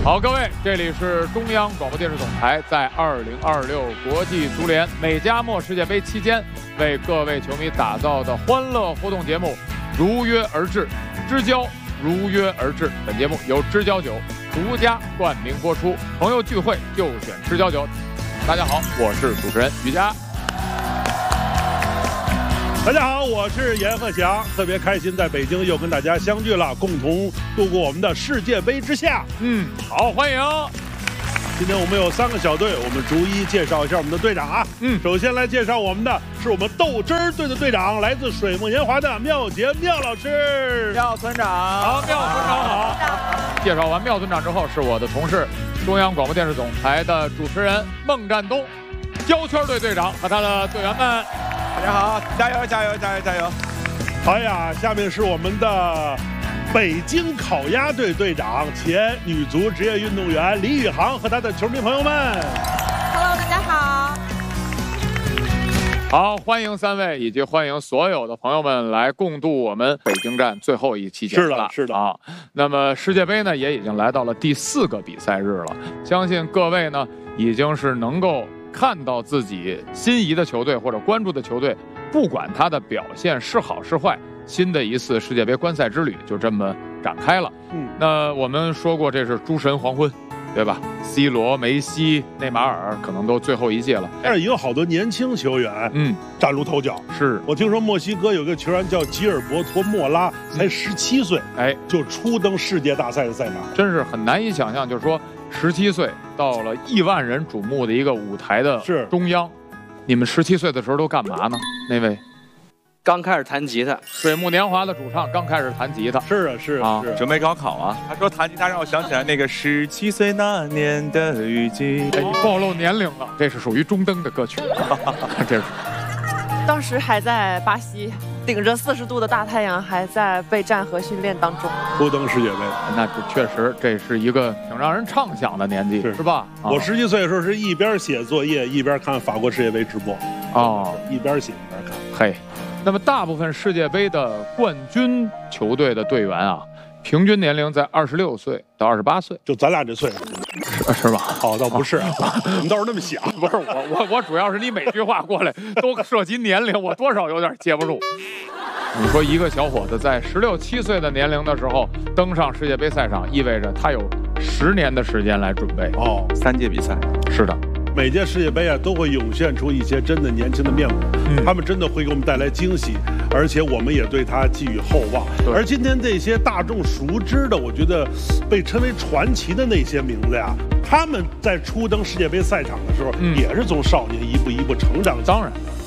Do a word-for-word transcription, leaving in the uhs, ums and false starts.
好，各位，这里是中央广播电视总台在二零二六国际足联美加墨世界杯期间为各位球迷打造的欢乐活动节目，如约而至，知交如约而至。本节目由知交酒独家冠名播出，朋友聚会就选知交酒。大家好，我是主持人于佳。 大家好，我是严鹤翔，特别开心在北京又跟大家相聚了，共同度过我们的世界杯之夏。 嗯，好，欢迎。 今天我们有三个小队，我们逐一介绍一下我们的队长啊。嗯，首先来介绍我们的是我们豆汁儿队的队长，来自水木年华的妙杰妙老师。 妙村长， 好，妙村长好。介绍完妙村长之后，是我的同事，中央广播电视总台的主持人孟占东，胶圈队队长和他的队员们。 大家好，加油加油加油加油！ 哎呀，下面是我们的北京烤鸭队队长、前女足职业运动员李宇航和他的球迷朋友们。 Hello， 大家好。 好，欢迎三位，以及欢迎所有的朋友们来共度我们北京站最后一期节目了。 是的，是的啊。那么世界杯呢，也已经来到了第四个比赛日了，相信各位呢已经是能够看到自己心仪的球队或者关注的球队，不管他的表现是好是坏，新的一次世界杯观赛之旅就这么展开了。嗯，那我们说过这是诸神黄昏，对吧 ？C 罗、梅西、内马尔可能都最后一届了， 但是也有好多年轻球员，嗯，崭露头角。 是我听说墨西哥有个球员叫吉尔伯托·莫拉，才十七岁，哎，就初登世界大赛的赛场， 真是很难以想象，就是说。十七岁到了亿万人瞩目的一个舞台的中央，你们十七岁的时候都干嘛呢？那位刚开始弹吉他， 水木年华的主唱刚开始弹吉他。 是啊，是啊，是准备高考啊。他说弹吉他让我想起来那个十七岁那年的雨季。 哎，你暴露年龄了，这是属于中登的歌曲。这是。 当时还在巴西，顶着四十度的大太阳，还在备战和训练当中。 初登世界杯， 那这确实这是一个挺让人畅想的年纪，是, 是吧？ 啊、我十七岁的时候是一边写作业一边看法国世界杯直播，哦，一边写一边看。 嘿，那么大部分世界杯的冠军球队的队员啊，平均年龄在二十六岁到二十八岁， 就咱俩这岁数。 是, 是吧？ 好，倒不是，我们倒是那么想。 不是我，我我主要是你每句话过来都涉及年龄，我多少有点接不住。你说一个小伙子在十六七岁的年龄的时候登上世界杯赛场，意味着他有十年的时间来准备。 哦，三届比赛， 是的。 每届世界杯啊，都会涌现出一些真的年轻的面孔，嗯、他们真的会给我们带来惊喜，而且我们也对他寄予厚望。而今天这些大众熟知的，我觉得被称为传奇的那些名字呀，他们在初登世界杯赛场的时候，嗯、也是从少年一步一步成长。 当然，